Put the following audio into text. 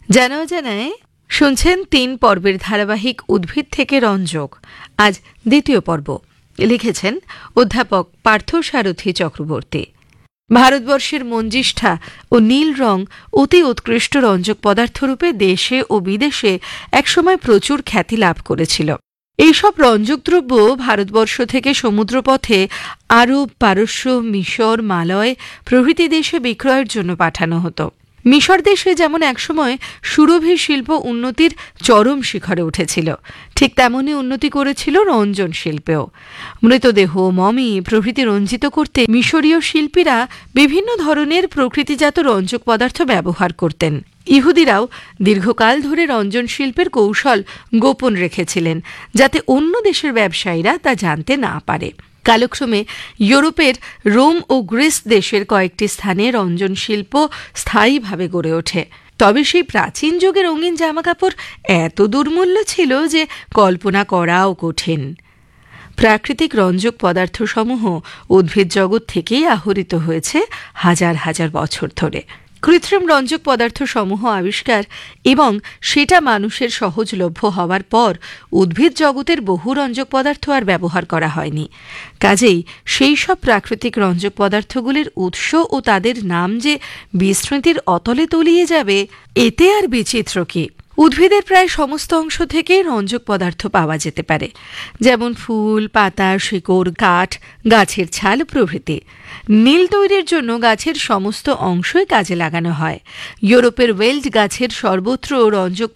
জানা অজানায় শুনছেন ৩ পর্বের ধারাবাহিক উদ্ভিদ থেকে রঞ্জক। আজ দ্বিতীয় পর্ব। লিখেছেন অধ্যাপক পার্থসারথী চক্রবর্তী। ভারতবর্ষের মঞ্জিষ্ঠা ও নীল রং অতি উৎকৃষ্ট রঞ্জক পদার্থরূপে দেশে ও বিদেশে একসময় প্রচুর খ্যাতি লাভ করেছিল। এইসব রঞ্জক দ্রব্য ভারতবর্ষ থেকে সমুদ্রপথে আরব, পারস্য, মিশর, মালয় প্রভৃতি দেশে বিক্রয়ের জন্য পাঠানো হতো। মিশর দেশে যেমন একসময় সুরভি শিল্প উন্নতির চরম শিখরে উঠেছিল, ঠিক তেমনই উন্নতি করেছিল রঞ্জন শিল্পেও। মৃতদেহ, মমি প্রভৃতি রঞ্জিত করতে মিশরীয় শিল্পীরা বিভিন্ন ধরনের প্রকৃতিজাত রঞ্জক পদার্থ ব্যবহার করতেন। ইহুদিরাও দীর্ঘকাল ধরে রঞ্জন শিল্পের কৌশল গোপন রেখেছিলেন, যাতে অন্য দেশের ব্যবসায়ীরা তা জানতে না পারে। কালক্রমে ইউরোপের রোম ও গ্রিস দেশের কয়েকটি স্থানে রঞ্জন শিল্প স্থায়ীভাবে গড়ে ওঠে। তবে সেই প্রাচীন যুগের রঙিন জামাকাপড় এত দুর্মূল্য ছিল যে কল্পনা করাও কঠিন। প্রাকৃতিক রঞ্জক পদার্থসমূহ উদ্ভিদ জগৎ থেকেই আহরিত হয়েছে হাজার হাজার বছর ধরে। কৃত্রিম রঞ্জক পদার্থসমূহ আবিষ্কার এবং সেটা মানুষের সহজলভ্য হওয়ার পর উদ্ভিদ জগতের বহু রঞ্জক পদার্থ আর ব্যবহার করা হয়নি। কাজেই সেই সব প্রাকৃতিক রঞ্জক পদার্থগুলির উৎস ও তাদের নাম যে বিস্মৃতির অতলে তলিয়ে যাবে, এতে আর বিচিত্র কি। উদ্ভিদের প্রায় সমস্ত অংশ থেকে রঞ্জক পদার্থ পাওয়া যেতে পারে, যেমন ফুল, পাতা, শিকড়, কাঠ, গাছের ছাল প্রভৃতি। নীল তৈরির জন্য গাছের সমস্ত অংশই কাজে লাগানো হয়। ইউরোপের ওয়েল্ড গাছের সর্বত্র রঞ্জক